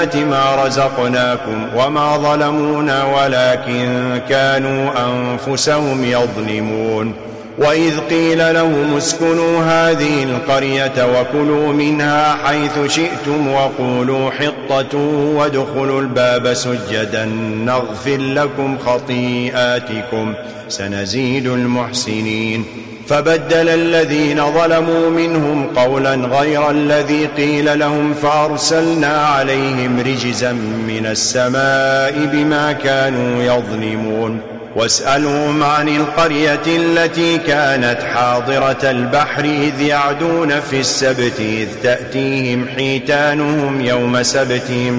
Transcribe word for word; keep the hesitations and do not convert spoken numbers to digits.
ما رزقناكم وما ظلمونا ولكن كانوا أنفسهم يظلمون. وإذ قيل لهم اسكنوا هذه القرية وكلوا منها حيث شئتم وقولوا حطة وادخلوا الباب سجدا نغفر لكم خطيئاتكم سنزيد المحسنين. فبدل الذين ظلموا منهم قولا غير الذي قيل لهم فأرسلنا عليهم رجزا من السماء بما كانوا يظلمون. واسألهم عن القرية التي كانت حاضرة البحر إذ يعدون في السبت إذ تأتيهم حيتانهم يوم سبتهم